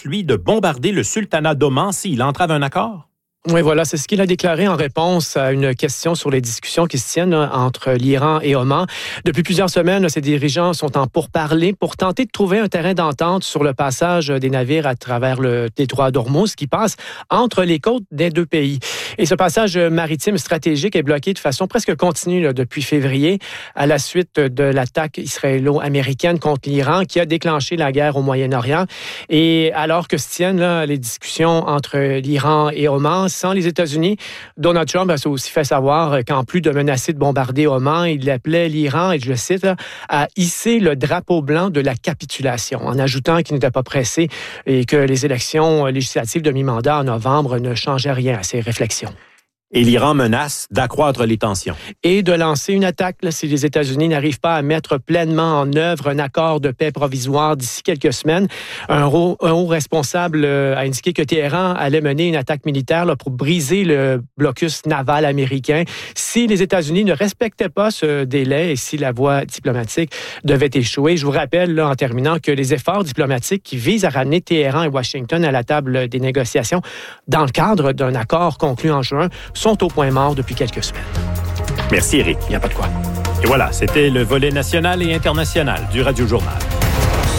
menace, lui, de bombarder le sultanat d'Oman s'il entrave un accord? Oui, voilà, c'est ce qu'il a déclaré en réponse à une question sur les discussions qui se tiennent entre l'Iran et Oman. Depuis plusieurs semaines, ces dirigeants sont en pourparlers pour tenter de trouver un terrain d'entente sur le passage des navires à travers le détroit d'Ormuz qui passe entre les côtes des deux pays. Et ce passage maritime stratégique est bloqué de façon presque continue depuis février à la suite de l'attaque israélo-américaine contre l'Iran qui a déclenché la guerre au Moyen-Orient. Et alors que se tiennent les discussions entre l'Iran et Oman, sans les États-Unis, Donald Trump a aussi fait savoir qu'en plus de menacer de bombarder Oman, il appelait l'Iran, et je le cite, à hisser le drapeau blanc de la capitulation, en ajoutant qu'il n'était pas pressé et que les élections législatives de mi-mandat en novembre ne changeaient rien à ses réflexions. Et l'Iran menace d'accroître les tensions. Et de lancer une attaque si les États-Unis n'arrivent pas à mettre pleinement en œuvre un accord de paix provisoire d'ici quelques semaines. Un haut responsable a indiqué que Téhéran allait mener une attaque militaire pour briser le blocus naval américain si les États-Unis ne respectaient pas ce délai et si la voie diplomatique devait échouer. Je vous rappelle en terminant que les efforts diplomatiques qui visent à ramener Téhéran et Washington à la table des négociations dans le cadre d'un accord conclu en juin sont au point mort depuis quelques semaines. Merci, Éric. Il n'y a pas de quoi. Et voilà, c'était le volet national et international du Radio Journal.